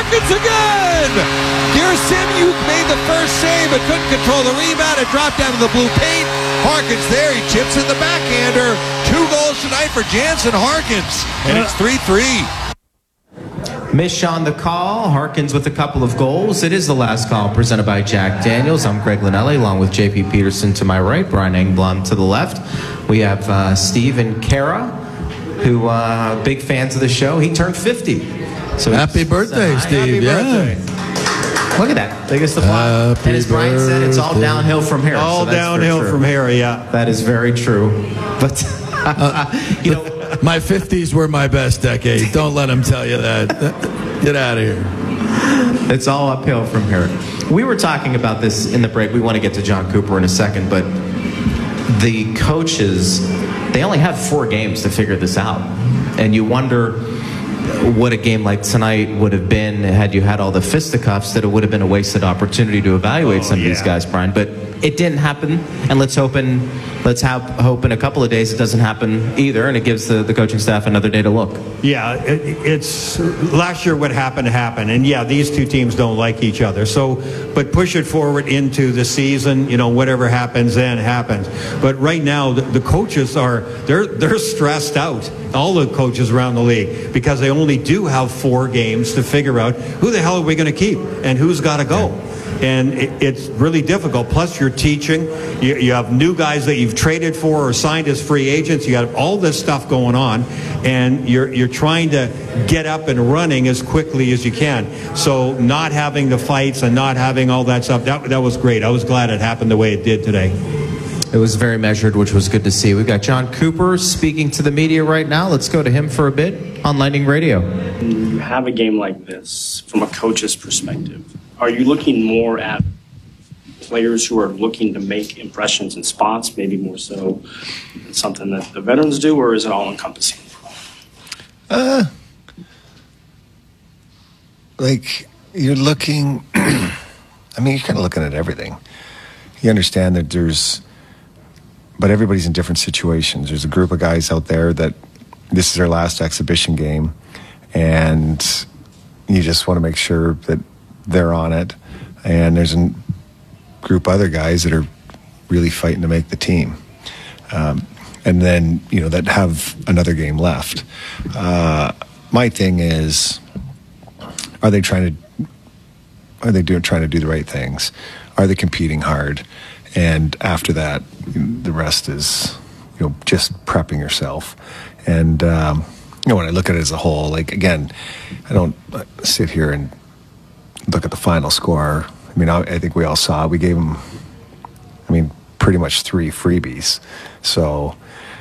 Harkins again! Gerasimuuk made the first save but couldn't control the rebound. It dropped down to the blue paint. Harkins there. He chips in the backhander. 2 goals tonight for Jansen Harkins. And it's 3-3. Mish on the call. Harkins with a couple of goals. It is the last call presented by Jack Daniels. I'm Greg Linelli along with JP Peterson to my right, Brian Engblom to the left. We have Steve and Kara, who big fans of the show. He turned 50. So happy birthday, Steve. Happy birthday. Look at that. Biggest applause. And as Brian said, it's all downhill from here. All so downhill from here, yeah. That is very true. But, you know, my 50s were my best decade. Don't let him tell you that. Get out of here. It's all uphill from here. We were talking about this in the break. We want to get to John Cooper in a second, but the coaches, they only have 4 games to figure this out. And you wonder what a game like tonight would have been had you had all the fisticuffs, that it would have been a wasted opportunity to evaluate some of these guys, Brian. But it didn't happen, and let's hope in a couple of days it doesn't happen either, and it gives the coaching staff another day to look. Yeah, it's last year what happened, and yeah, these two teams don't like each other. So, but push it forward into the season. You know, whatever happens then happens. But right now, the coaches they're stressed out. All the coaches around the league, because they only do have 4 games to figure out who the hell are we going to keep and who's got to go. And it's really difficult. Plus, you're teaching. You have new guys that you've traded for or signed as free agents. You got all this stuff going on, and you're trying to get up and running as quickly as you can. So not having the fights and not having all that stuff, that was great. I was glad it happened the way it did today. It was very measured, which was good to see. We've got John Cooper speaking to the media right now. Let's go to him for a bit on Lightning Radio. When you have a game like this, from a coach's perspective, are you looking more at players who are looking to make impressions in spots, maybe more so than something that the veterans do, or is it all-encompassing? Like, you're looking... I mean, you're kind of looking at everything. You understand that but everybody's in different situations. There's a group of guys out there that this is their last exhibition game, and you just want to make sure that they're on it. And there's a group of other guys that are really fighting to make the team. And then, you know, that have another game left. My thing is, are they trying to do the right things? Are they competing hard? And after that, the rest is, you know, just prepping yourself. And, you know, when I look at it as a whole, like, again, I don't sit here and look at the final score. I mean, I think we all saw it. We gave them, I mean, pretty much 3 freebies. So,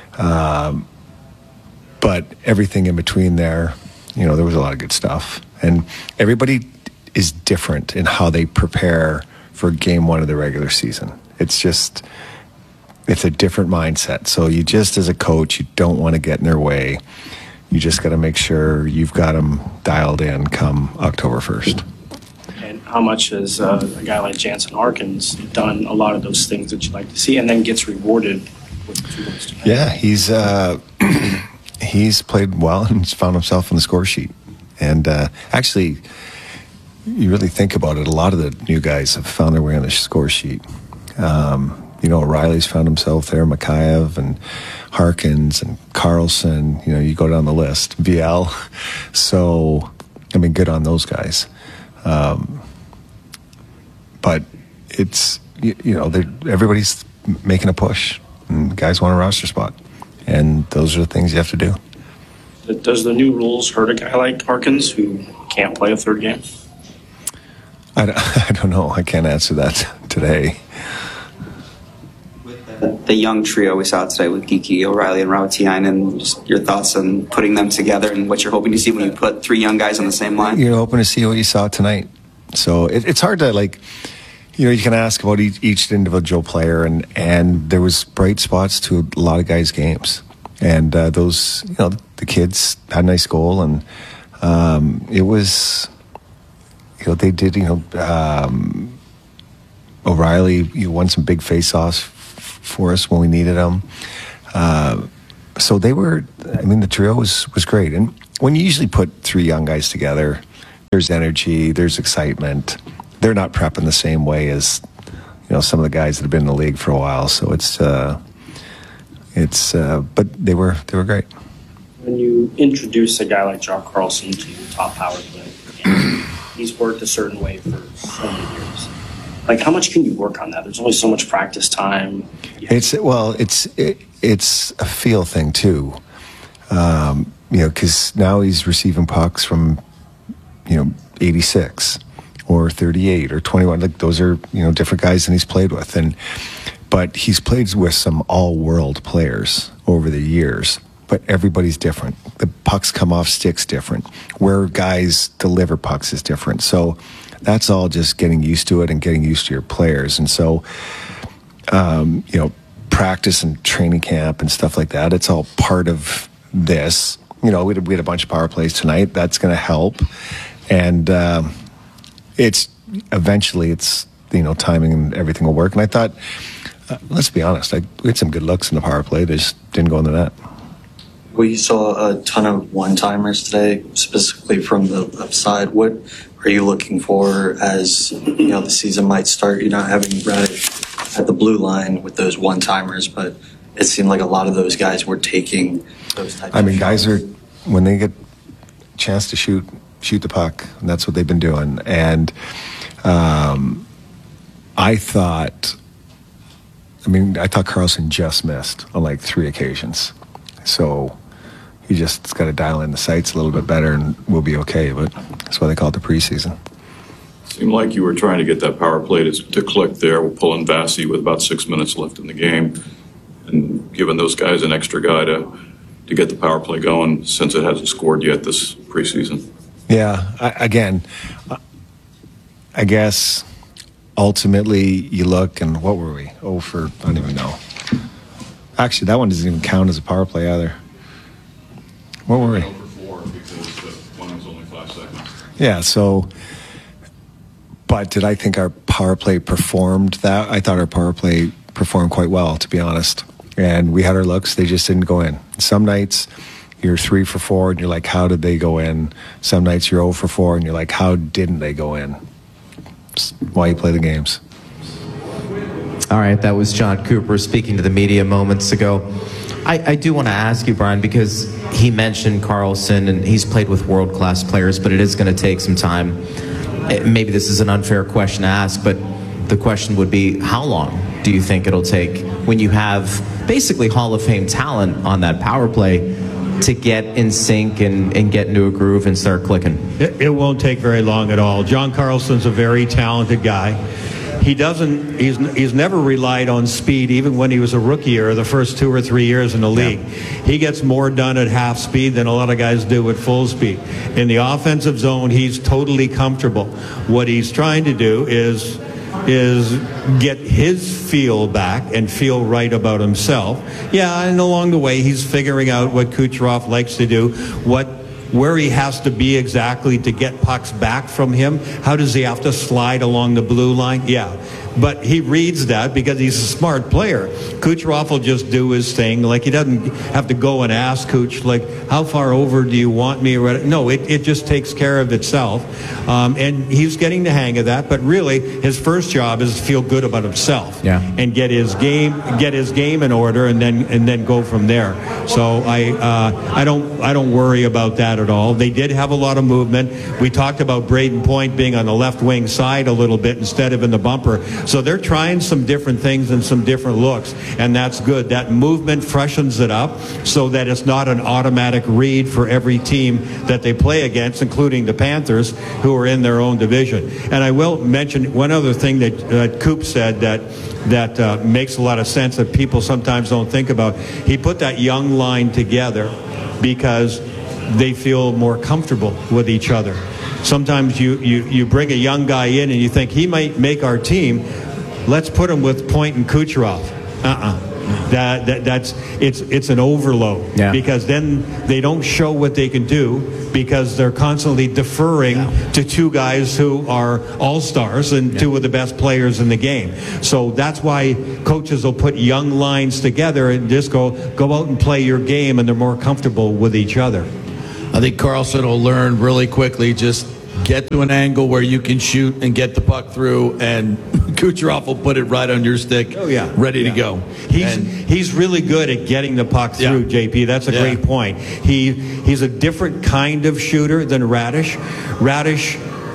but everything in between there, you know, there was a lot of good stuff. And everybody is different in how they prepare for game 1 of the regular season. It's a different mindset. So you just, as a coach, you don't want to get in their way. You just got to make sure you've got them dialed in come October 1st. And how much has a guy like Jansen Harkins done a lot of those things that you'd like to see, and then gets rewarded with the 2 goals tonight? Yeah, he's played well and he's found himself on the score sheet. And actually, you really think about it, a lot of the new guys have found their way on the score sheet. You know, O'Reilly's found himself there, Mikheyev and Harkins and Carlson. You know, you go down the list. VL. So, I mean, good on those guys. But it's, you know, everybody's making a push. And guys want a roster spot. And those are the things you have to do. Does the new rules hurt a guy like Harkins who can't play a 3rd game? I don't know. I can't answer that today. The young trio we saw today with Geekie, O'Reilly, and Rautiainen, just your thoughts on putting them together and what you're hoping to see when you put 3 young guys on the same line? You're hoping to see what you saw tonight. So it's hard to, like, you know, you can ask about each individual player, and there was bright spots to a lot of guys' games. And those, you know, the kids had a nice goal, and it was... You know, they did, you know, O'Reilly, you won some big face-offs for us when we needed them. So they were, I mean, the trio was great. And when you usually put 3 young guys together, There's energy, there's excitement. They're not prepping the same way as some of the guys that have been in the league for a while. So but they were great. When you introduce a guy like John Carlson to your top power play, and he's worked a certain way for so many years. Like, how much can you work on that? There's only so much practice time. It's a feel thing too, because now he's receiving pucks from 86 or 38 or 21. Like, those are different guys than he's played with, but he's played with some all-world players over the years. But everybody's different. The pucks come off sticks different. Where guys deliver pucks is different. So that's all just getting used to it and getting used to your players. And so, practice and training camp and stuff like that, it's all part of this. We had a bunch of power plays tonight. That's going to help. And it's timing and everything will work. And I thought, let's be honest, we had some good looks in the power play. They just didn't go in the net. Well, you saw a ton of one-timers today, specifically from the left side. What are you looking for as the season might start? You're not having Raddysh at the blue line with those one-timers, but it seemed like a lot of those guys were taking those types of shots. Guys are, when they get a chance to shoot the puck, and that's what they've been doing. And I thought Carlson just missed on like 3 occasions. So he just got to dial in the sights a little bit better and we'll be okay. But that's why they call it the preseason. Seemed like you were trying to get that power play to click there. We're pulling Vasi with about 6 minutes left in the game and giving those guys an extra guy to get the power play going since it hasn't scored yet this preseason. Yeah, I guess ultimately you look and what were we? I don't even know. Actually, that one doesn't even count as a power play either. What were we? 0 for 4 because the one was only 5 seconds. Yeah, but did I think our power play performed that? I thought our power play performed quite well, to be honest. And we had our looks, they just didn't go in. Some nights you're 3 for 4 and you're like, how did they go in? Some nights you're 0 for 4 and you're like, how didn't they go in? It's why you play the games. All right, that was John Cooper speaking to the media moments ago. I do want to ask you, Brian, because he mentioned Carlson, and he's played with world-class players, but it is going to take some time. Maybe this is an unfair question to ask, but the question would be, how long do you think it'll take when you have basically Hall of Fame talent on that power play to get in sync and get into a groove and start clicking? It won't take very long at all. John Carlson's a very talented guy. He's never relied on speed, even when he was a rookie or the first 2 or 3 years in the league. Yeah. He gets more done at half speed than a lot of guys do at full speed. In the offensive zone, he's totally comfortable. What he's trying to do is get his feel back and feel right about himself. Yeah, and along the way, he's figuring out what Kucherov likes to do, where he has to be exactly to get pucks back from him. How does he have to slide along the blue line? Yeah. But he reads that because he's a smart player. Kucherov will just do his thing. Like, he doesn't have to go and ask Kuch, like, how far over do you want me? No, it just takes care of itself. And he's getting the hang of that. But really, his first job is to feel good about himself. Yeah. And get his game in order, and then go from there. So I don't worry about that at all. They did have a lot of movement. We talked about Braden Point being on the left wing side a little bit instead of in the bumper. So they're trying some different things and some different looks, and that's good. That movement freshens it up so that it's not an automatic read for every team that they play against, including the Panthers, who are in their own division. And I will mention one other thing that Coop said that makes a lot of sense that people sometimes don't think about. He put that young line together because they feel more comfortable with each other. Sometimes you bring a young guy in and you think he might make our team. Let's put him with Point and Kucherov. It's an overload. Yeah. Because then they don't show what they can do because they're constantly deferring to 2 guys who are all-stars and 2 of the best players in the game. So that's why coaches will put young lines together and just go out and play your game, and they're more comfortable with each other. I think Carlson will learn really quickly. Just get to an angle where you can shoot and get the puck through, and Kucherov will put it right on your stick, ready to go. He's really good at getting the puck through, JP. That's a great point. He's a different kind of shooter than Radish. Radish,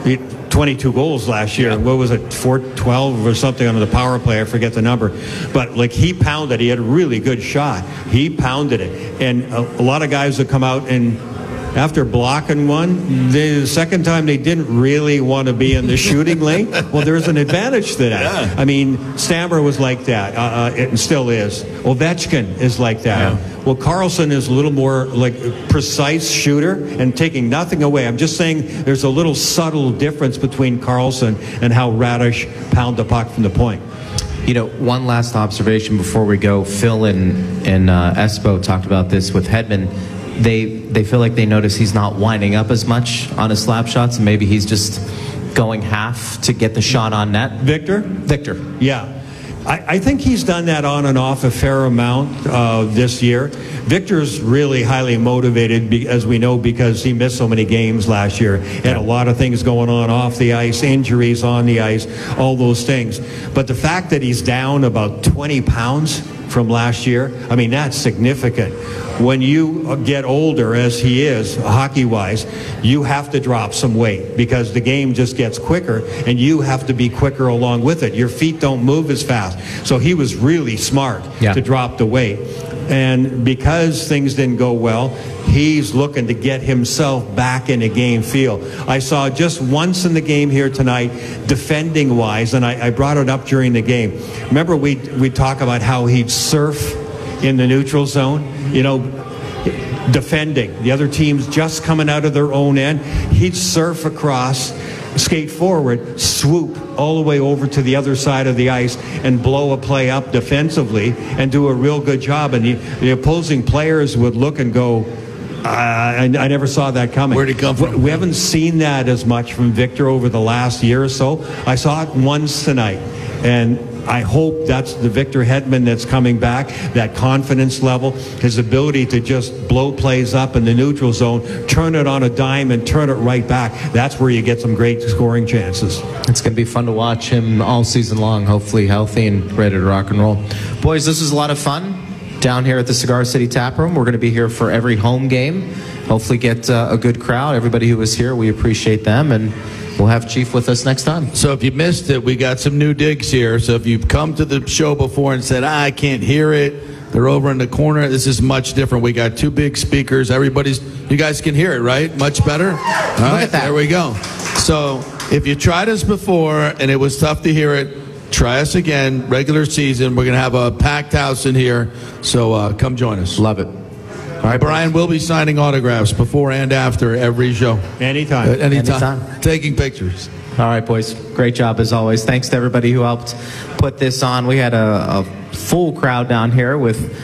22 goals last year. What was it, 412 or something on the power play? I forget the number. But, like, he pounded. He had a really good shot. He pounded it. And a lot of guys would come out and, after blocking one, the second time they didn't really want to be in the shooting lane. Well, there's an advantage to that. Yeah. I mean, Stammer was like that, and still is. Ovechkin is like that. Yeah. Well, Carlson is a little more like a precise shooter and taking nothing away. I'm just saying there's a little subtle difference between Carlson and how Radish pound the puck from the point. You know, one last observation before we go. Phil and Espo talked about this with Hedman. They feel like they notice he's not winding up as much on his slap shots, and maybe he's just going half to get the shot on net. Victor? Yeah. I think he's done that on and off a fair amount this year. Victor's really highly motivated, as we know, because he missed so many games last year. Had a lot of things going on off the ice, injuries on the ice, all those things. But the fact that he's down about 20 pounds from last year, I mean, that's significant. When you get older, as he is, hockey-wise, you have to drop some weight because the game just gets quicker, and you have to be quicker along with it. Your feet don't move as fast. So he was really smart to drop the weight. And because things didn't go well, he's looking to get himself back in a game feel. I saw just once in the game here tonight, defending-wise, and I brought it up during the game. Remember, we talk about how he'd surf in the neutral zone, you know, defending. The other team's just coming out of their own end. He'd surf across, skate forward, swoop all the way over to the other side of the ice and blow a play up defensively and do a real good job. And the opposing players would look and go, I never saw that coming. Where'd it come from? We haven't seen that as much from Victor over the last year or so. I saw it once tonight. And I hope that's the Victor Hedman that's coming back, that confidence level, his ability to just blow plays up in the neutral zone, turn it on a dime and turn it right back. That's where you get some great scoring chances. It's going to be fun to watch him all season long, hopefully healthy and ready to rock and roll. Boys, this was a lot of fun down here at the Cigar City Tap Room. We're going to be here for every home game. Hopefully get a good crowd. Everybody who was here, we appreciate them, and we'll have Chief with us next time. So if you missed it, we got some new digs here. So if you've come to the show before and said, I can't hear it, they're over in the corner. This is much different. We got two big speakers. You guys can hear it, right? Much better? All right, there we go. So if you tried us before and it was tough to hear it, try us again. Regular season, we're going to have a packed house in here. So come join us. Love it. All right, Brian, we'll be signing autographs before and after every show. Anytime. Anytime. Taking pictures. All right, boys. Great job as always. Thanks to everybody who helped put this on. We had a full crowd down here with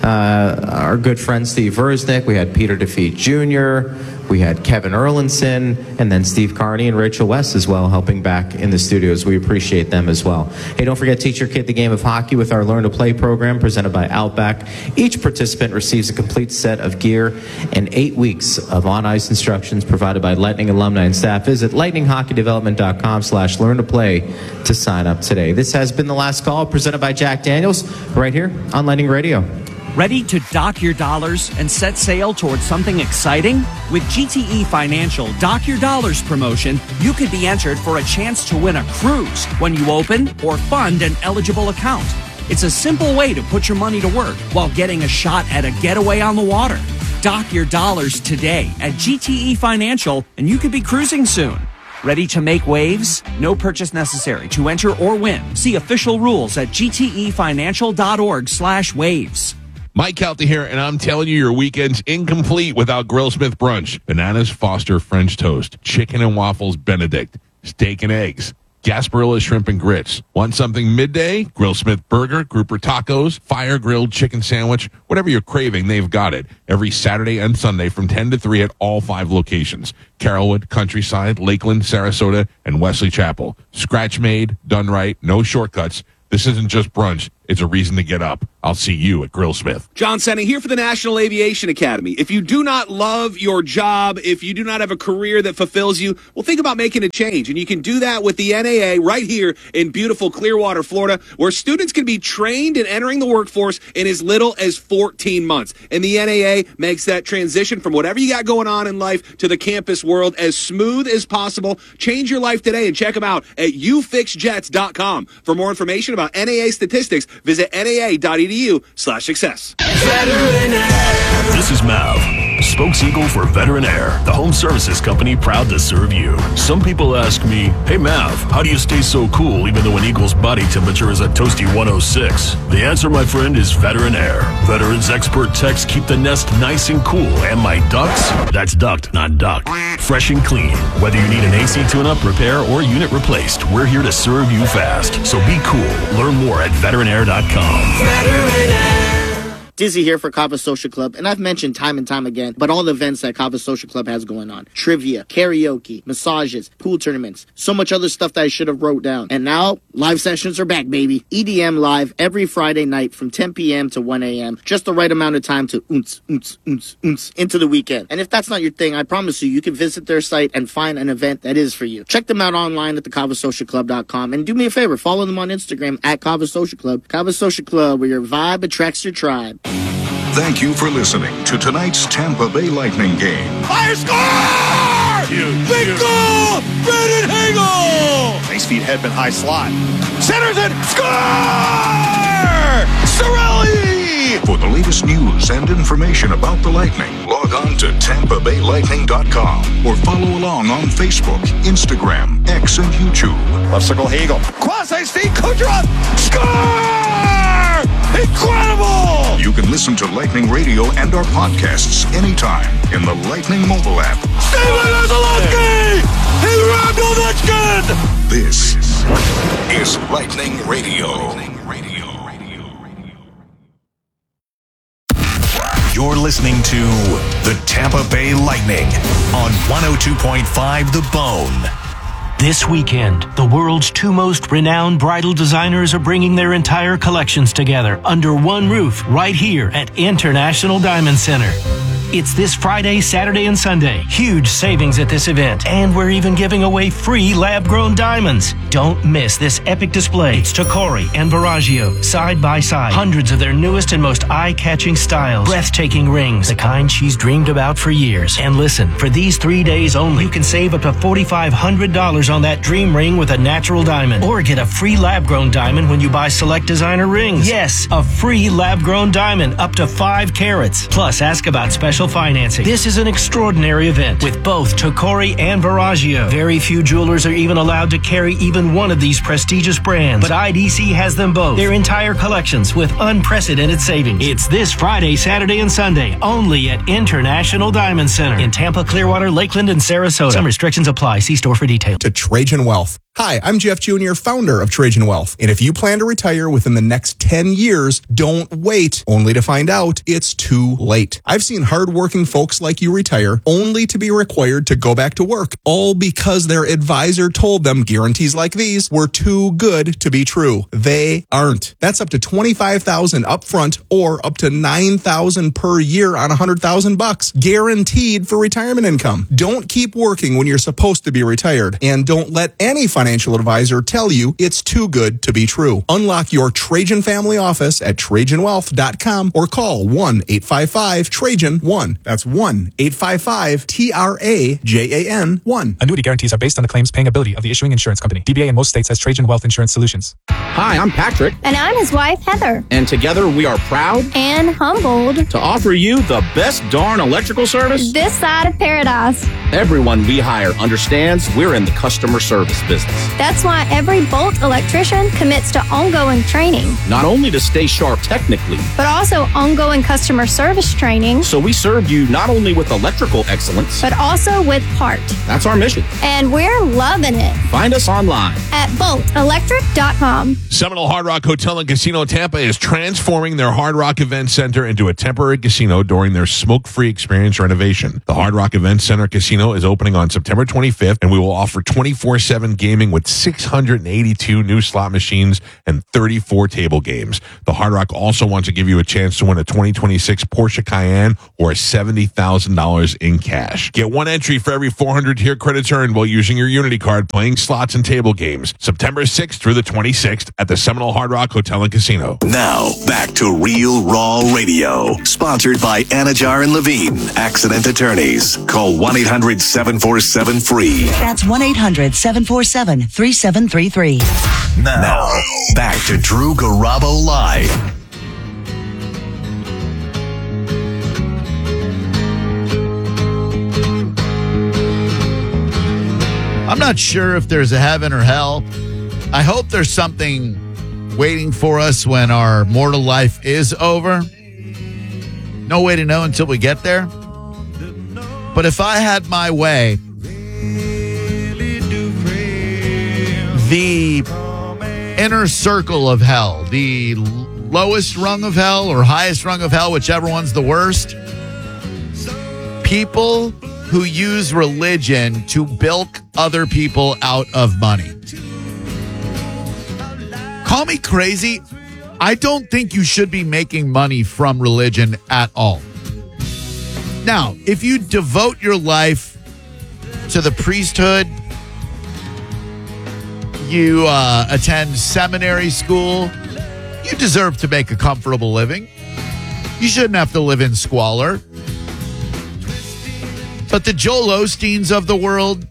our good friend Steve Versnick. We had Peter DeFeet Jr., we had Kevin Erlinson, and then Steve Carney and Rachel West as well helping back in the studios. We appreciate them as well. Hey, don't forget, teach your kid the game of hockey with our Learn to Play program presented by Outback. Each participant receives a complete set of gear and 8 weeks of on-ice instructions provided by Lightning alumni and staff. Visit lightninghockeydevelopment.com/learn-to-play to sign up today. This has been The Last Call, presented by Jack Daniels, right here on Lightning Radio. Ready to dock your dollars and set sail towards something exciting? With GTE Financial Dock Your Dollars promotion, you could be entered for a chance to win a cruise when you open or fund an eligible account. It's a simple way to put your money to work while getting a shot at a getaway on the water. Dock your dollars today at GTE Financial and you could be cruising soon. Ready to make waves? No purchase necessary to enter or win. See official rules at gtefinancial.org/waves. Mike Kelty here, and I'm telling you, your weekend's incomplete without Grillsmith Brunch. Bananas Foster French Toast, Chicken and Waffles Benedict, Steak and Eggs, Gasparilla Shrimp and Grits. Want something midday? Grillsmith Burger, Grouper Tacos, Fire Grilled Chicken Sandwich. Whatever you're craving, they've got it. Every Saturday and Sunday from 10 to 3 at all 5 locations. Carrollwood, Countryside, Lakeland, Sarasota, and Wesley Chapel. Scratch made, done right, no shortcuts. This isn't just brunch, it's a reason to get up. I'll see you at Grillsmith. John Senning here for the National Aviation Academy. If you do not love your job, if you do not have a career that fulfills you, well, think about making a change. And you can do that with the NAA right here in beautiful Clearwater, Florida, where students can be trained in entering the workforce in as little as 14 months. And the NAA makes that transition from whatever you got going on in life to the campus world as smooth as possible. Change your life today and check them out at ufixjets.com. For more information about NAA statistics, visit naa.edu/success. This is Mav, spokes eagle for Veteran Air, the home services company proud to serve you. Some people ask me, hey Mav, how do you stay so cool even though an eagle's body temperature is a toasty 106? The answer, my friend, is Veteran Air. Veterans expert techs keep the nest nice and cool, and my ducts, that's duct, not duct, fresh and clean. Whether you need an AC tune-up, repair, or unit replaced, we're here to serve you fast. So be cool. Learn more at veteranair.com. Veteran Air. Dizzy here for Kava Social Club, and I've mentioned time and time again, but all the events that Kava Social Club has going on. Trivia, karaoke, massages, pool tournaments, so much other stuff that I should have wrote down. And now, live sessions are back, baby. EDM live every Friday night from 10 p.m. to 1 a.m. Just the right amount of time to into the weekend. And if that's not your thing, I promise you can visit their site and find an event that is for you. Check them out online at thekavasocialclub.com, and do me a favor, follow them on Instagram at Kava Social Club. Kava Social Club, where your vibe attracts your tribe. Thank you for listening to tonight's Tampa Bay Lightning game. Fire score! Big goal! Brendan Hagel! Nice feed headman high slot. Centers it! Score! Cirelli! For the latest news and information about the Lightning, log on to TampaBayLightning.com or follow along on Facebook, Instagram, X, and YouTube. Left circle Hagel. Quasi speed Kucherov! Score! Incredible! You can listen to Lightning Radio and our podcasts anytime in the Lightning mobile app. Steven Kozlowski! He robbed Ovechkin! This is Lightning Radio. You're listening to the Tampa Bay Lightning on 102.5 The Bone. This weekend, the world's two most renowned bridal designers are bringing their entire collections together under one roof right here at International Diamond Center. It's this Friday, Saturday, and Sunday. Huge savings at this event. And we're even giving away free lab-grown diamonds. Don't miss this epic display. It's Tocori and Verragio, side by side. Hundreds of their newest and most eye-catching styles. Breathtaking rings, the kind she's dreamed about for years. And listen, for these 3 days only, you can save up to $4,500 on that dream ring with a natural diamond. Or get a free lab-grown diamond when you buy select designer rings. Yes, a free lab-grown diamond up to 5 carats. Plus, ask about special financing. This is an extraordinary event with both Tocori and Verragio. Very few jewelers are even allowed to carry even one of these prestigious brands, but IDC has them both. Their entire collections with unprecedented savings. It's this Friday, Saturday, and Sunday only at International Diamond Center in Tampa, Clearwater, Lakeland, and Sarasota. Some restrictions apply. See store for details. To Trajan Wealth. Hi, I'm Jeff Jr., founder of Trajan Wealth. And if you plan to retire within the next 10 years, don't wait only to find out it's too late. I've seen hardworking folks like you retire only to be required to go back to work, all because their advisor told them guarantees like these were too good to be true. They aren't. That's up to $25,000 up front or up to $9,000 per year on $100,000 guaranteed for retirement income. Don't keep working when you're supposed to be retired, and don't let any financial advisor tell you it's too good to be true. Unlock your Trajan family office at TrajanWealth.com or call 1-855-TRAJAN-1. That's 1-855-TRAJAN-1. Annuity guarantees are based on the claims paying ability of the issuing insurance company. DBA in most states has Trajan Wealth Insurance Solutions. Hi, I'm Patrick. And I'm his wife, Heather. And together we are proud and humbled to offer you the best darn electrical service this side of paradise. Everyone we hire understands we're in the customer service business. That's why every Bolt electrician commits to ongoing training. Not only to stay sharp technically, but also ongoing customer service training. So we serve you not only with electrical excellence, but also with heart. That's our mission. And we're loving it. Find us online at boltelectric.com. Seminole Hard Rock Hotel and Casino Tampa is transforming their Hard Rock Event Center into a temporary casino during their smoke-free experience renovation. The Hard Rock Event Center Casino is opening on September 25th, and we will offer 24/7 gaming gaming with 682 new slot machines and 34 table games. The Hard Rock also wants to give you a chance to win a 2026 Porsche Cayenne or $70,000 in cash. Get one entry for every 400 tier credits earned while using your Unity card playing slots and table games. September 6th through the 26th at the Seminole Hard Rock Hotel and Casino. Now, back to Real Raw Radio. Sponsored by Anajar and Levine, accident attorneys. Call 1-800-747-FREE. That's 1-800-747-3733. Now, back to Drew Garabo Live. I'm not sure if there's a heaven or hell. I hope there's something waiting for us when our mortal life is over. No way to know until we get there. But if I had my way, the inner circle of hell, the lowest rung of hell or highest rung of hell, whichever one's the worst, people who use religion to bilk other people out of money. Call me crazy. I don't think you should be making money from religion at all. Now, if you devote your life to the priesthood, you attend seminary school, you deserve to make a comfortable living. You shouldn't have to live in squalor. But the Joel Osteens of the world,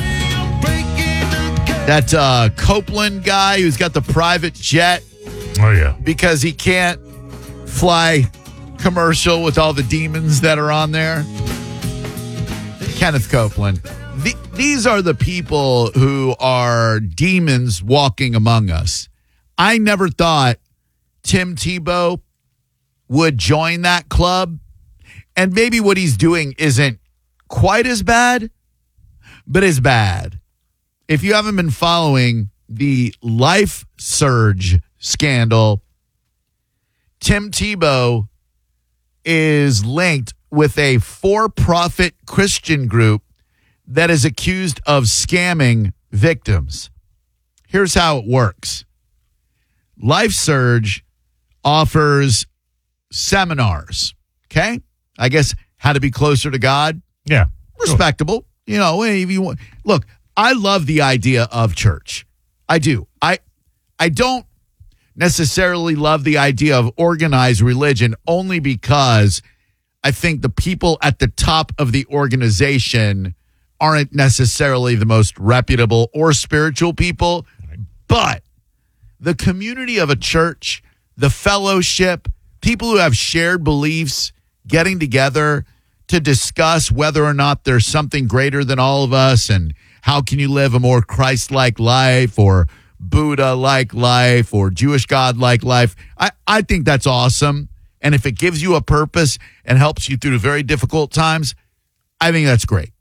that Copeland guy who's got the private jet. Oh, yeah. Because he can't fly commercial with all the demons that are on there. Kenneth Copeland. These are the people who are demons walking among us. I never thought Tim Tebow would join that club. And maybe what he's doing isn't quite as bad, but as bad. If you haven't been following the Life Surge scandal, Tim Tebow is linked with a for-profit Christian group that is accused of scamming victims. Here's how it works. Life Surge offers seminars, okay? I guess how to be closer to God. Yeah. Respectable. Sure. You know, if you want. Look, I love the idea of church. I do. I don't necessarily love the idea of organized religion only because I think the people at the top of the organization aren't necessarily the most reputable or spiritual people. But the community of a church, the fellowship, people who have shared beliefs, getting together to discuss whether or not there's something greater than all of us and how can you live a more Christ-like life or Buddha-like life or Jewish God-like life. I think that's awesome. And if it gives you a purpose and helps you through very difficult times, I think that's great.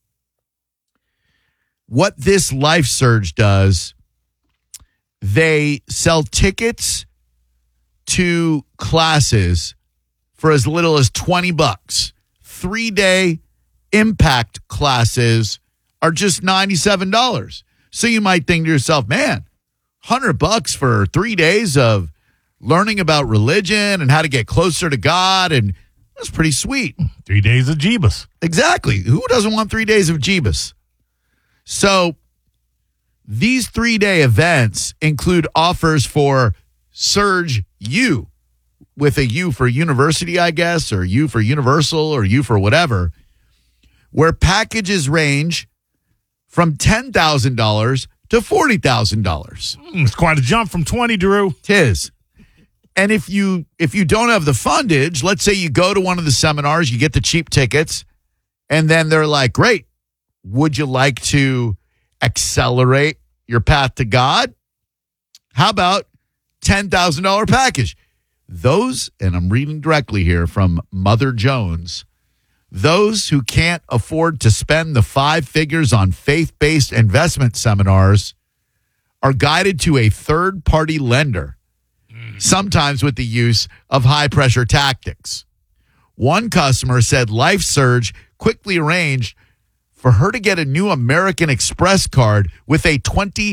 What this Life Surge does, they sell tickets to classes for as little as $20. 3-day impact classes are just $97. So you might think to yourself, man, $100 for 3 days of learning about religion and how to get closer to God, and that's pretty sweet. 3 days of Jeebus. Exactly. Who doesn't want 3 days of Jeebus? So these 3-day events include offers for Surge U, with a U for university, I guess, or U for universal, or U for whatever, where packages range from $10,000 to $40,000. It's quite a jump from 20, Drew. It is. And if you don't have the fundage, let's say you go to one of the seminars, you get the cheap tickets, and then they're like, great, would you like to accelerate your path to God? How about $10,000 package? Those, and I'm reading directly here from Mother Jones, those who can't afford to spend the 5 figures on faith-based investment seminars are guided to a third-party lender, sometimes with the use of high-pressure tactics. One customer said Life Surge quickly arranged for her to get a new American Express card with a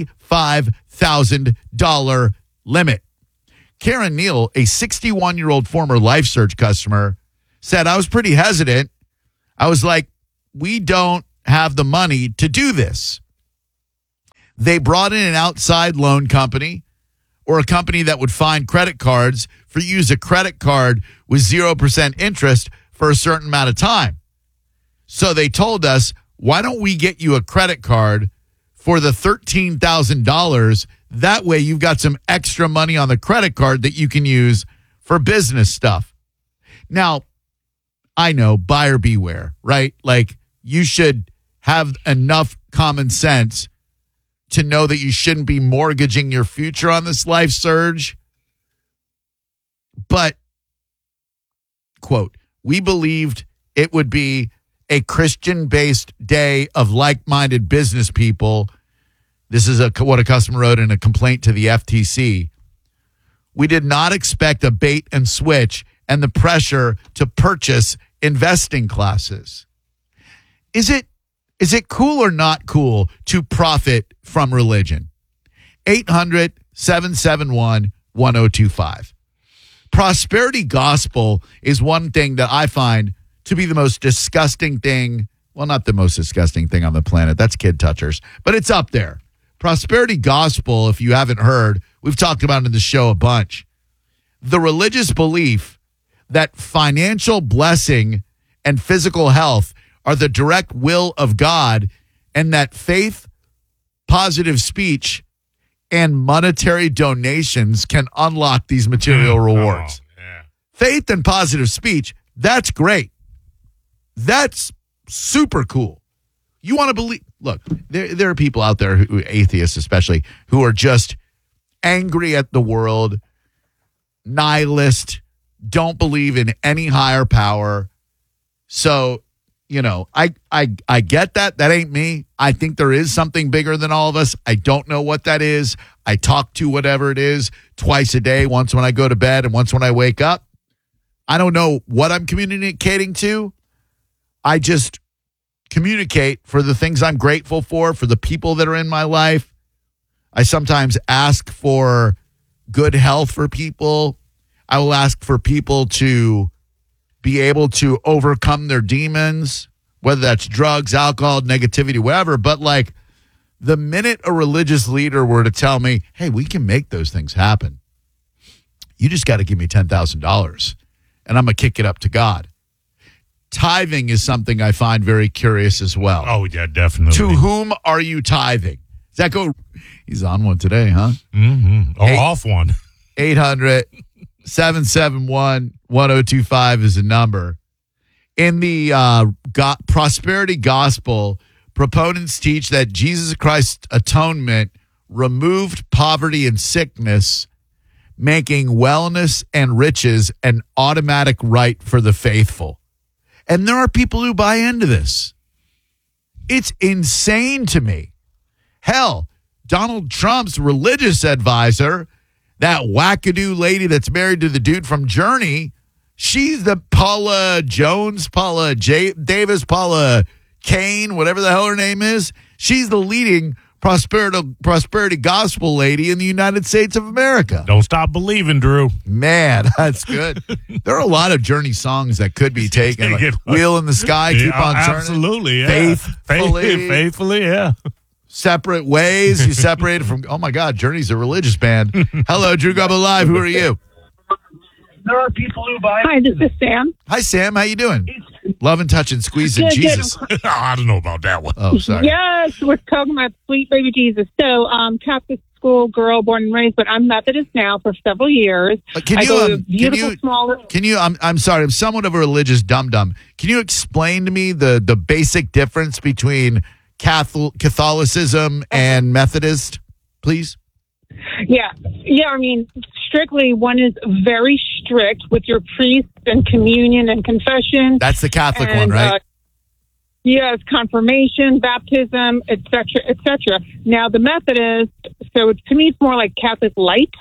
$25,000 limit. Karen Neal, a 61-year-old former LifeSurge customer, said, I was pretty hesitant. I was like, we don't have the money to do this. They brought in an outside loan company or a company that would find credit cards for you to use a credit card with 0% interest for a certain amount of time. So they told us, why don't we get you a credit card for the $13,000? That way you've got some extra money on the credit card that you can use for business stuff. Now, I know, buyer beware, right? Like, you should have enough common sense to know that you shouldn't be mortgaging your future on this LifeSurge. But, quote, we believed it would be a Christian-based day of like-minded business people. This is what a customer wrote in a complaint to the FTC. We did not expect a bait and switch and the pressure to purchase investing classes. Is it cool or not cool to profit from religion? 800-771-1025. Prosperity gospel is one thing that I find to be the most disgusting thing. Well, not the most disgusting thing on the planet. That's kid touchers. But it's up there. Prosperity gospel, if you haven't heard, we've talked about it in the show a bunch. The religious belief that financial blessing and physical health are the direct will of God, and that faith, positive speech, and monetary donations can unlock these material rewards. Faith and positive speech, that's great. That's super cool. You want to believe, look, there are people out there, atheists especially, who are just angry at the world, nihilist, don't believe in any higher power. So, I get that. That ain't me. I think there is something bigger than all of us. I don't know what that is. I talk to whatever it is twice a day, once when I go to bed and once when I wake up. I don't know what I'm communicating to. I just communicate for the things I'm grateful for the people that are in my life. I sometimes ask for good health for people. I will ask for people to be able to overcome their demons, whether that's drugs, alcohol, negativity, whatever. But like, the minute a religious leader were to tell me, hey, we can make those things happen, you just got to give me $10,000 and I'm going to kick it up to God. Tithing is something I find very curious as well. Oh, yeah, definitely. To whom are you tithing? Does that go? He's on one today, huh? Mm-hmm. Oh, off one. 800-771-1025 is the number. In the prosperity gospel, proponents teach that Jesus Christ's atonement removed poverty and sickness, making wellness and riches an automatic right for the faithful. And there are people who buy into this. It's insane to me. Hell, Donald Trump's religious advisor, that wackadoo lady that's married to the dude from Journey, she's the Paula Jones, Paula Davis, Paula Kane, whatever the hell her name is. She's the leading prosperity gospel lady in the United States of America. Don't stop believing, Drew. Man, that's good. There are a lot of Journey songs that could be taken. Like Wheel in the Sky, Keep on Turning. Absolutely, yeah. Faithfully, yeah. Separate Ways, you separated from, oh my God, Journey's a religious band. Hello, Drew Garbo Live. Who are you? There are people who buy. Hi, this is Sam. Hi, Sam. How you doing? Love and touch and squeezing Jesus. I don't know about that one. Oh, sorry. Yes, we're talking about sweet baby Jesus. So, Catholic school girl, born and raised, but I'm Methodist now for several years. Can you? I'm sorry. I'm somewhat of a religious dum-dum. Can you explain to me the basic difference between Catholicism and Methodist, please? Yeah. I mean, strictly, one is very strict with your priest and communion and confession. That's the Catholic one, right? Yes, confirmation, baptism, etc., etc. Now, the Methodist, so to me, it's more like Catholic light,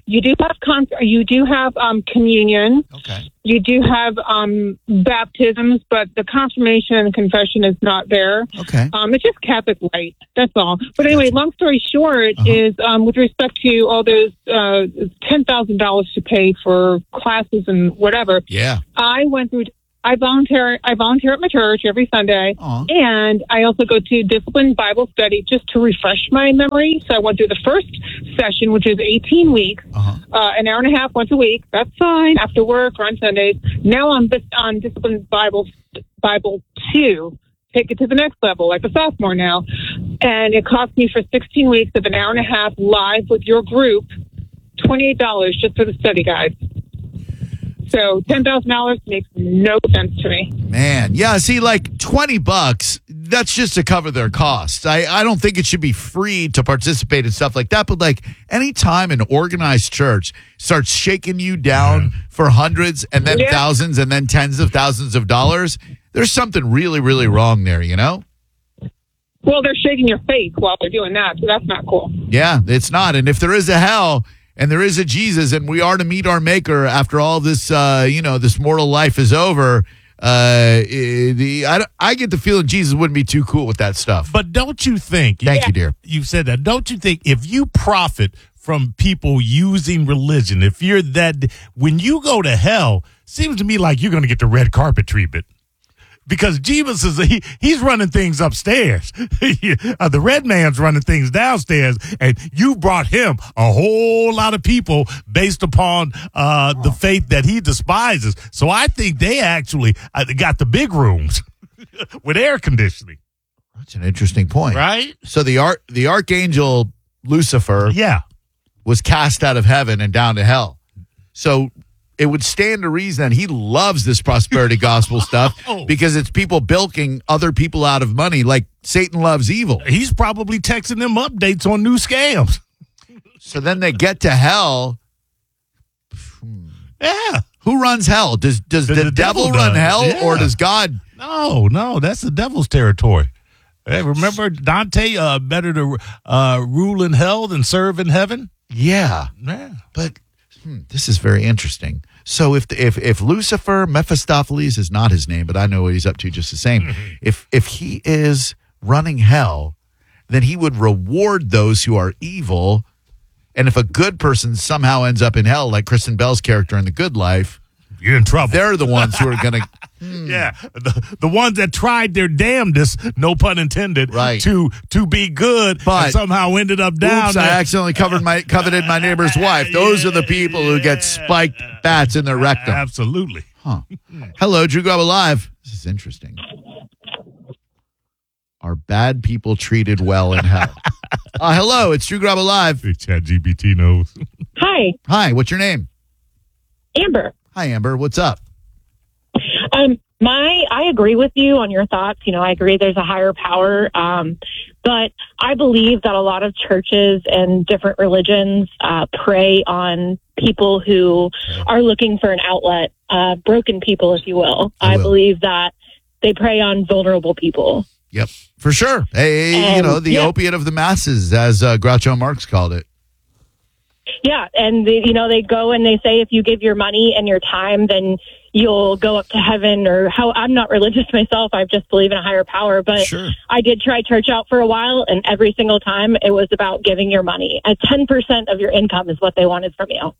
You do have communion. Okay. You do have baptisms, but the confirmation and confession is not there. Okay. It's just Catholic rite. That's all. But anyway, long story short is with respect to all those $10,000 to pay for classes and whatever. Yeah. I volunteer at my church every Sunday, and I also go to Discipline Bible Study just to refresh my memory. So I went through the first session, which is 18 weeks, an hour and a half once a week. That's fine after work or on Sundays. Now I'm on Discipline Bible 2. Take it to the next level, like a sophomore now. And it cost me for 16 weeks of an hour and a half live with your group, $28 just for the study guide. So $10,000 makes no sense to me. Man, yeah, see, like $20, that's just to cover their costs. I don't think it should be free to participate in stuff like that, but like anytime an organized church starts shaking you down for hundreds and then thousands and then tens of thousands of dollars, there's something really, really wrong there, you know? Well, they're shaking your faith while they're doing that, so that's not cool. Yeah, it's not. And if there is a hell and there is a Jesus and we are to meet our maker after all this, this mortal life is over, I get the feeling Jesus wouldn't be too cool with that stuff. But don't you think? Thank you, dear. You said that. Don't you think if you profit from people using religion, if you're that, when you go to hell, seems to me like you're going to get the red carpet treatment. Because Jesus he's running things upstairs. The red man's running things downstairs, and you brought him a whole lot of people based upon the faith that he despises. So I think they actually got the big rooms with air conditioning. That's an interesting point, right? So the archangel Lucifer, was cast out of heaven and down to hell. So it would stand to reason that he loves this prosperity gospel stuff because it's people bilking other people out of money like Satan loves evil. He's probably texting them updates on new scams. So then they get to hell. Yeah. Who runs hell? Does the devil run hell or does God? No, that's the devil's territory. Hey, remember Dante, better to rule in hell than serve in heaven? Yeah. But this is very interesting. So if Lucifer, Mephistopheles is not his name, but I know what he's up to just the same. If he is running hell, then he would reward those who are evil. And if a good person somehow ends up in hell, like Kristen Bell's character in The Good Life, you're in trouble. They're the ones who are going to... Yeah, the ones that tried their damnedest, no pun intended, to be good, but and somehow ended up down. Oops, I accidentally coveted my neighbor's wife. Those are the people who get spiked bats in their rectum. Absolutely. Huh. Hello, Drew Garabo Live. This is interesting. Are bad people treated well in hell? Hello, it's Drew Garabo Live. ChatGPT knows. Hi. Hi, what's your name? Amber. Hi, Amber. What's up? I agree with you on your thoughts. You know, I agree there's a higher power. But I believe that a lot of churches and different religions prey on people who are looking for an outlet, broken people, if you will. I believe that they prey on vulnerable people. Yep, for sure. Hey, the opiate of the masses, as Groucho Marx called it. Yeah, and they go and they say if you give your money and your time, then you'll go up to heaven. Or I'm not religious myself. I just believe in a higher power. But I did try church out for a while, and every single time it was about giving your money. 10% of your income is what they wanted from you.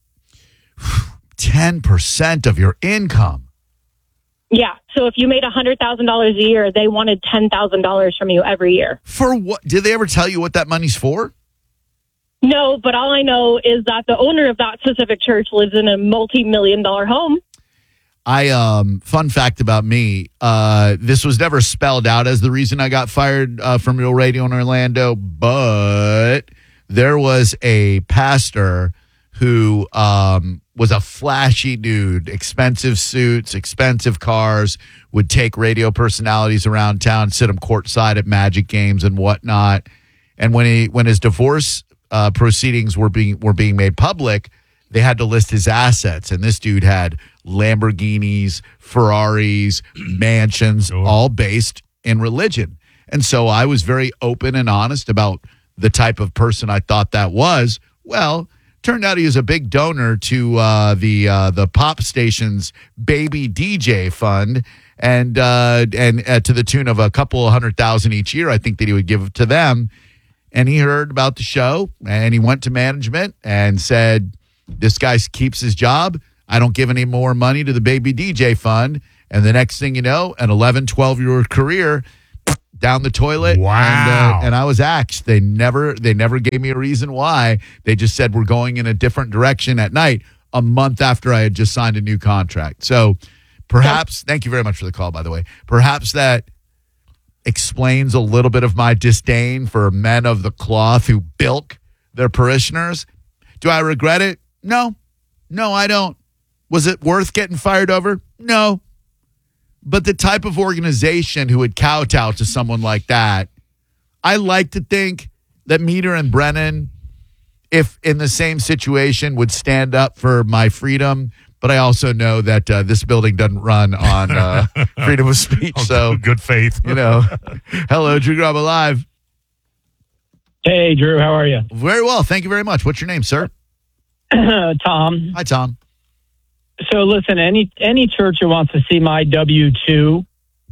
10% of your income? Yeah. So if you made $100,000 a year, they wanted $10,000 from you every year. For what? Did they ever tell you what that money's for? No, but all I know is that the owner of that specific church lives in a multi-million-dollar home. Fun fact about me, this was never spelled out as the reason I got fired from Real Radio in Orlando, but there was a pastor who was a flashy dude, expensive suits, expensive cars, would take radio personalities around town, sit them courtside at Magic games and whatnot. And when his divorce proceedings were being made public, they had to list his assets, and this dude had Lamborghinis, Ferraris, mansions, all based in religion. And so I was very open and honest about the type of person I thought that was. Well, Turned out he was a big donor to the pop station's Baby DJ Fund, and to the tune of a couple of $100,000 each year, I think that he would give to them. And he heard about the show, and he went to management and said, "This guy keeps his job. I don't give any more money to the Baby DJ Fund." And the next thing you know, an 11, 12-year career down the toilet. Wow. And I was axed. They never gave me a reason why. They just said we're going in a different direction at night a month after I had just signed a new contract. So perhaps, thank you very much for the call, by the way. Perhaps that explains a little bit of my disdain for men of the cloth who bilk their parishioners. Do I regret it? No, I don't. Was it worth getting fired over? No. But the type of organization who would kowtow to someone like that, I like to think that Meter and Brennan, if in the same situation, would stand up for my freedom. But I also know that this building doesn't run on freedom of speech. So good faith. Hello, Drew Garabo Live. Hey, Drew, how are you? Very well. Thank you very much. What's your name, sir? Tom. Hi, Tom. So listen, any church who wants to see my W-2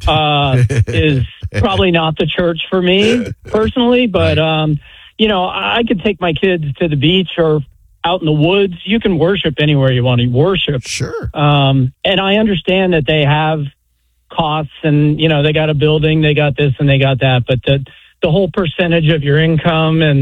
is probably not the church for me personally, but I could take my kids to the beach or out in the woods. You can worship anywhere you want to worship. Sure. And I understand that they have costs and, they got a building, they got this and they got that, but the whole percentage of your income and,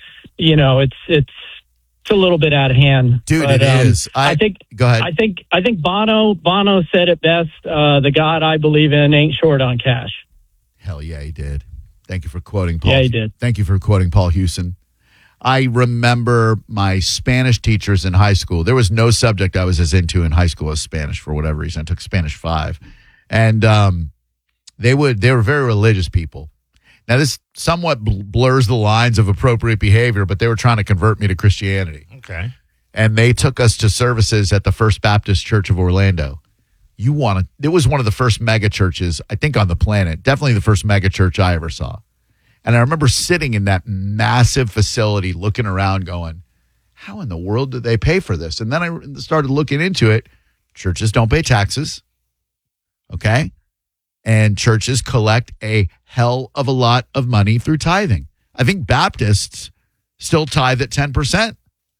it's a little bit out of hand. Dude, but, it is. I think, go ahead. I think Bono said it best. The God I believe in ain't short on cash. Hell yeah, he did. Thank you for quoting Paul. Yeah, he did. Thank you for quoting Paul Houston. I remember my Spanish teachers in high school. There was no subject I was as into in high school as Spanish for whatever reason. I took Spanish 5. And they were very religious people. Now, this somewhat blurs the lines of appropriate behavior, but they were trying to convert me to Christianity. Okay. And they took us to services at the First Baptist Church of Orlando. It was one of the first mega churches, I think, on the planet. Definitely the first mega church I ever saw. And I remember sitting in that massive facility looking around going, how in the world did they pay for this? And then I started looking into it. Churches don't pay taxes. Okay? And churches collect a hell of a lot of money through tithing. I think Baptists still tithe at 10%.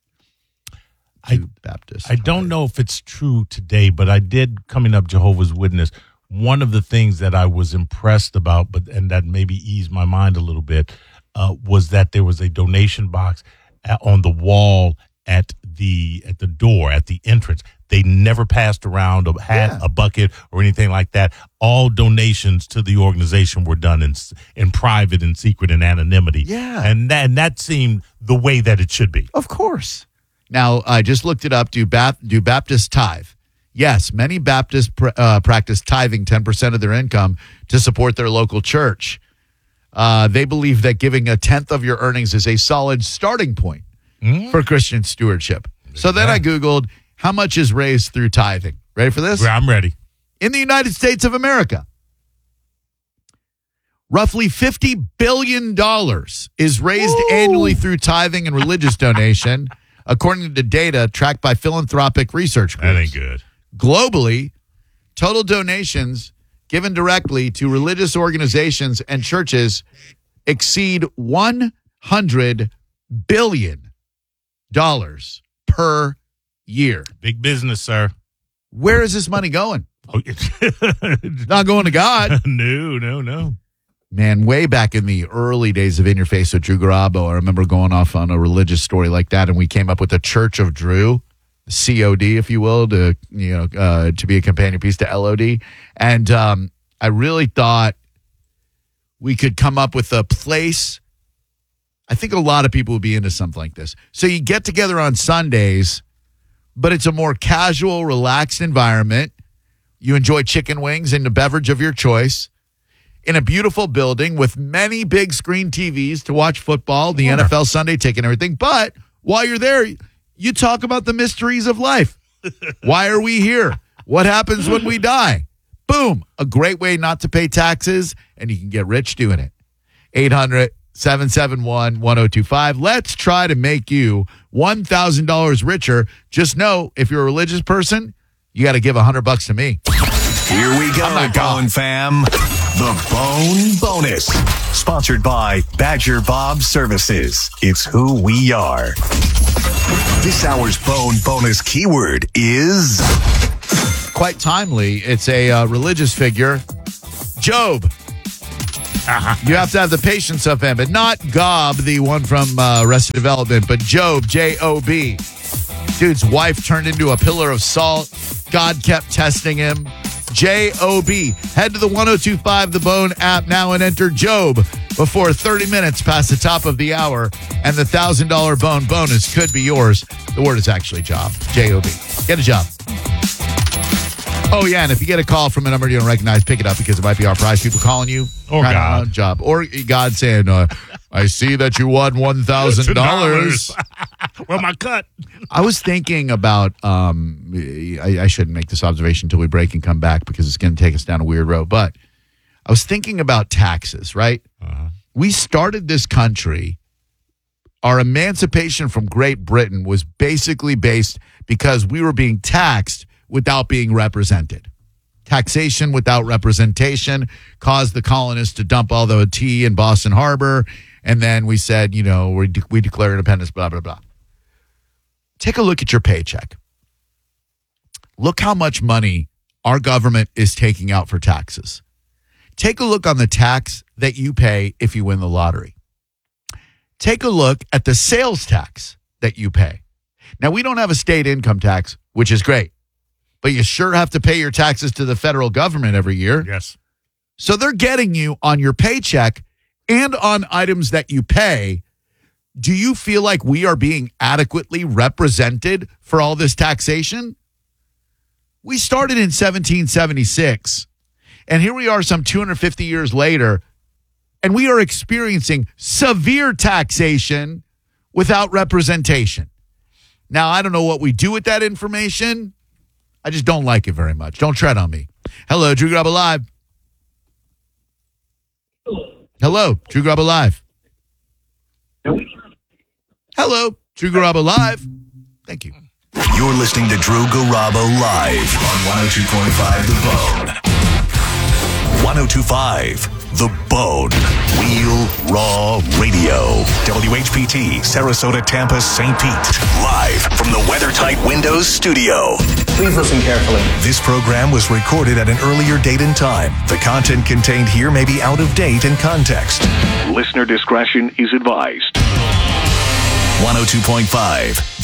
I don't know if it's true today, but I did, coming up Jehovah's Witness, one of the things that I was impressed about, and that maybe eased my mind a little bit, was that there was a donation box on the wall at the door, at the entrance. They never passed around or had a bucket or anything like that. All donations to the organization were done in private and secret and anonymity. Yeah. And that seemed the way that it should be. Of course. Now, I just looked it up. Do Baptists tithe? Yes, many Baptists practice tithing 10% of their income to support their local church. They believe that giving a tenth of your earnings is a solid starting point for Christian stewardship. So then I Googled, how much is raised through tithing? Ready for this? I'm ready. In the United States of America, roughly $50 billion is raised annually through tithing and religious donation, according to data tracked by philanthropic research groups. That ain't good. Globally, total donations given directly to religious organizations and churches exceed $100 billion per year. Big business, sir. Where is this money going? It's not going to God. No. Man, way back in the early days of In Your Face with Drew Garabo, I remember going off on a religious story like that, and we came up with the Church of Drew, COD, if you will, to be a companion piece to LOD. And I really thought we could come up with a place. I think a lot of people would be into something like this. So you get together on Sundays, but it's a more casual, relaxed environment. You enjoy chicken wings and a beverage of your choice in a beautiful building with many big screen TVs to watch football, the NFL Sunday Ticket and everything. But while you're there, you talk about the mysteries of life. Why are we here? What happens when we die? Boom. A great way not to pay taxes, and you can get rich doing it. 888-771-1025. Let's try to make you $1,000 richer. Just know, if you're a religious person, you got to give $100 to me. Here we go, Bone fam. The Bone Bonus. Sponsored by Badger Bob Services. It's who we are. This hour's Bone Bonus keyword is... quite timely. It's a religious figure. Job. You have to have the patience of him, but not Gob, the one from Arrested Development, but Job, J-O-B. Dude's wife turned into a pillar of salt. God kept testing him. J-O-B. Head to the 102.5 The Bone app now and enter Job before 30 minutes past the top of the hour, and the $1,000 Bone bonus could be yours. The word is actually job. J-O-B. Get a job. Oh, yeah, and if you get a call from a number you don't recognize, pick it up because it might be our prize people calling you. Or God. Job. Or God saying, I see that you won $1,000. Well, my cut. I was thinking about, I shouldn't make this observation until we break and come back because it's going to take us down a weird road, but I was thinking about taxes, right? We started this country. Our emancipation from Great Britain was basically based because we were being taxed without being represented. Taxation without representation caused the colonists to dump all the tea in Boston Harbor, and then we said, we declare independence, blah, blah, blah. Take a look at your paycheck. Look how much money our government is taking out for taxes. Take a look on the tax that you pay if you win the lottery. Take a look at the sales tax that you pay. Now, we don't have a state income tax, which is great, but you sure have to pay your taxes to the federal government every year. Yes. So they're getting you on your paycheck and on items that you pay. Do you feel like we are being adequately represented for all this taxation? We started in 1776, and here we are some 250 years later, and we are experiencing severe taxation without representation. Now, I don't know what we do with that information. I just don't like it very much. Don't tread on me. Hello, Drew Garabo Live. Hello, Drew Garabo Live. Hello, Drew Garabo Live. Thank you. You're listening to Drew Garabo Live on 102.5 The Bone. 102.5 The Bone. Real Raw Radio. WHPT, Sarasota, Tampa, St. Pete. Live from the WeatherTight Windows studio. Please listen carefully. This program was recorded at an earlier date and time. The content contained here may be out of date and context. Listener discretion is advised. 102.5